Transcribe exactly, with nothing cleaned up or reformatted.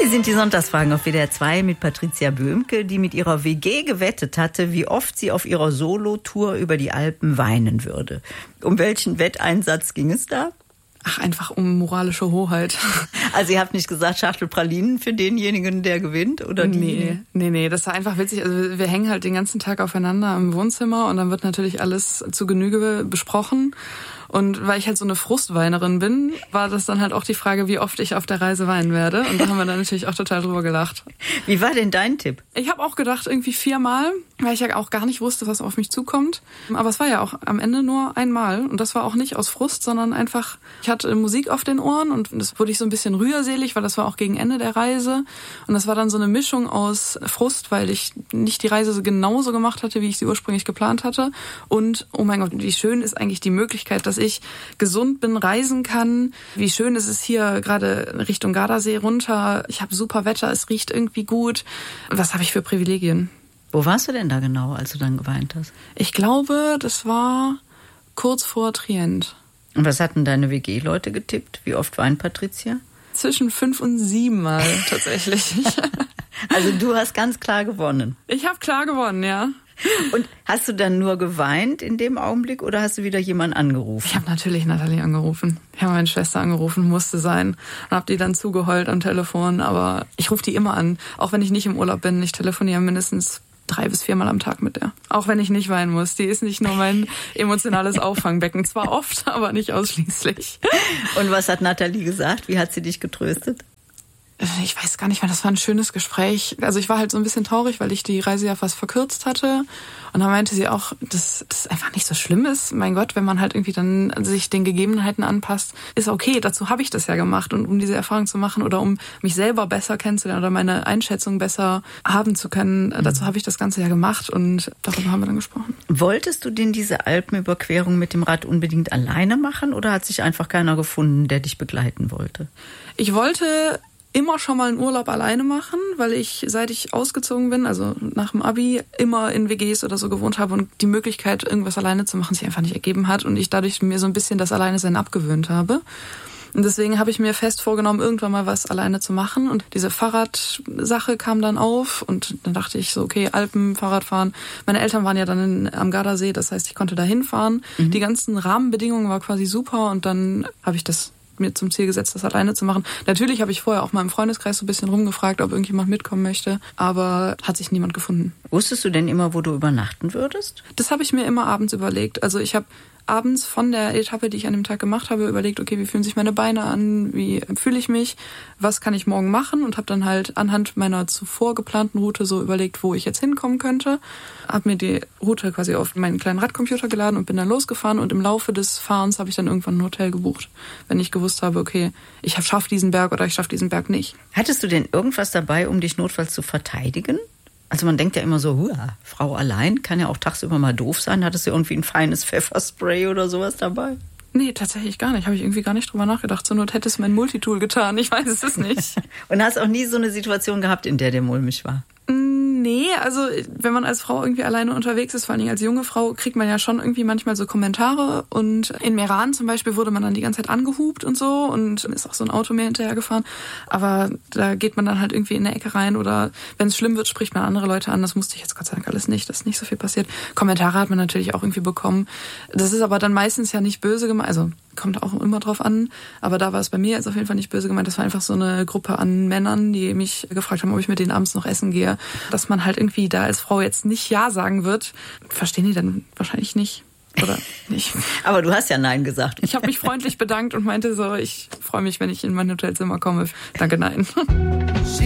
Hier sind die Sonntagsfragen auf W D R zwei mit Patricia Böhmke, die mit ihrer W G gewettet hatte, wie oft sie auf ihrer Solotour über die Alpen weinen würde. Um welchen Wetteinsatz ging es da? Ach, einfach um moralische Hoheit. Also ihr habt nicht gesagt, Schachtel Pralinen für denjenigen, der gewinnt? Oder die? Nee, nee, nee, das war einfach witzig. Also wir hängen halt den ganzen Tag aufeinander im Wohnzimmer und dann wird natürlich alles zu Genüge besprochen. Und weil ich halt so eine Frustweinerin bin, war das dann halt auch die Frage, wie oft ich auf der Reise weinen werde. Und da haben wir dann natürlich auch total drüber gelacht. Wie war denn dein Tipp? Ich habe auch gedacht, irgendwie viermal, weil ich ja auch gar nicht wusste, was auf mich zukommt. Aber es war ja auch am Ende nur einmal. Und das war auch nicht aus Frust, sondern einfach, ich hatte Musik auf den Ohren und das wurde ich so ein bisschen rührselig, weil das war auch gegen Ende der Reise. Und das war dann so eine Mischung aus Frust, weil ich nicht die Reise so genauso gemacht hatte, wie ich sie ursprünglich geplant hatte. Und, oh mein Gott, wie schön ist eigentlich die Möglichkeit, dass ich gesund bin, reisen kann. Wie schön ist es hier gerade Richtung Gardasee runter. Ich habe super Wetter, es riecht irgendwie gut. Was habe ich für Privilegien? Wo warst du denn da genau, als du dann geweint hast? Ich glaube, das war kurz vor Trient. Und was hatten deine W G-Leute getippt? Wie oft weint Patricia? Zwischen fünf und sieben Mal tatsächlich. Also du hast ganz klar gewonnen. Ich habe klar gewonnen, ja. Und hast du dann nur geweint in dem Augenblick oder hast du wieder jemanden angerufen? Ich habe natürlich Nathalie angerufen. Ich habe meine Schwester angerufen, musste sein. Und habe die dann zugeheult am Telefon. Aber ich rufe die immer an, auch wenn ich nicht im Urlaub bin. Ich telefoniere mindestens drei bis viermal am Tag mit der. Auch wenn ich nicht weinen muss. Die ist nicht nur mein emotionales Auffangbecken. Zwar oft, aber nicht ausschließlich. Und was hat Nathalie gesagt? Wie hat sie dich getröstet? Ich weiß gar nicht mehr, das war ein schönes Gespräch. Also ich war halt so ein bisschen traurig, weil ich die Reise ja fast verkürzt hatte. Und dann meinte sie auch, dass das einfach nicht so schlimm ist. Mein Gott, wenn man halt irgendwie dann sich den Gegebenheiten anpasst, ist okay. Dazu habe ich das ja gemacht. Und um diese Erfahrung zu machen oder um mich selber besser kennenzulernen oder meine Einschätzung besser haben zu können, mhm. dazu habe ich das Ganze ja gemacht. Und darüber haben wir dann gesprochen. Wolltest du denn diese Alpenüberquerung mit dem Rad unbedingt alleine machen? Oder hat sich einfach keiner gefunden, der dich begleiten wollte? Ich wollte immer schon mal einen Urlaub alleine machen, weil ich, seit ich ausgezogen bin, also nach dem Abi, immer in W Gs oder so gewohnt habe und die Möglichkeit, irgendwas alleine zu machen, sich einfach nicht ergeben hat und ich dadurch mir so ein bisschen das Alleine-Sein abgewöhnt habe. Und deswegen habe ich mir fest vorgenommen, irgendwann mal was alleine zu machen. Und diese Fahrradsache kam dann auf und dann dachte ich so, okay, Alpen, Fahrradfahren. Meine Eltern waren ja dann in, am Gardasee, das heißt, ich konnte da hinfahren. Mhm. Die ganzen Rahmenbedingungen waren quasi super und dann habe ich das mir zum Ziel gesetzt, das alleine zu machen. Natürlich habe ich vorher auch mal im Freundeskreis so ein bisschen rumgefragt, ob irgendjemand mitkommen möchte, aber hat sich niemand gefunden. Wusstest du denn immer, wo du übernachten würdest? Das habe ich mir immer abends überlegt. Also ich habe abends von der Etappe, die ich an dem Tag gemacht habe, überlegt, okay, wie fühlen sich meine Beine an, wie fühle ich mich, was kann ich morgen machen und habe dann halt anhand meiner zuvor geplanten Route so überlegt, wo ich jetzt hinkommen könnte. Habe mir die Route quasi auf meinen kleinen Radcomputer geladen und bin dann losgefahren und im Laufe des Fahrens habe ich dann irgendwann ein Hotel gebucht, wenn ich gewusst habe, okay, ich schaffe diesen Berg oder ich schaffe diesen Berg nicht. Hattest du denn irgendwas dabei, um dich notfalls zu verteidigen? Also man denkt ja immer so, hua, Frau allein kann ja auch tagsüber mal doof sein. Hattest du irgendwie ein feines Pfefferspray oder sowas dabei? Nee, tatsächlich gar nicht. Habe ich irgendwie gar nicht drüber nachgedacht. Zur Not hätte es mein Multitool getan. Ich weiß es nicht. Und hast auch nie so eine Situation gehabt, in der dir mulmig war? Nee, also wenn man als Frau irgendwie alleine unterwegs ist, vor allem als junge Frau, kriegt man ja schon irgendwie manchmal so Kommentare. Und in Meran zum Beispiel wurde man dann die ganze Zeit angehupt und so und ist auch so ein Auto mir hinterhergefahren. Aber da geht man dann halt irgendwie in eine Ecke rein oder wenn es schlimm wird, spricht man andere Leute an. Das musste ich jetzt Gott sei Dank alles nicht, dass nicht so viel passiert. Kommentare hat man natürlich auch irgendwie bekommen. Das ist aber dann meistens ja nicht böse gemeint, also kommt auch immer drauf an. Aber da war es bei mir jetzt auf jeden Fall nicht böse gemeint. Das war einfach so eine Gruppe an Männern, die mich gefragt haben, ob ich mit denen abends noch essen gehe. Dass man halt irgendwie da als Frau jetzt nicht Ja sagen wird, verstehen die dann wahrscheinlich nicht. Oder nicht. Aber du hast ja Nein gesagt. Ich habe mich freundlich bedankt und meinte so, ich freue mich, wenn ich in mein Hotelzimmer komme. Danke, nein.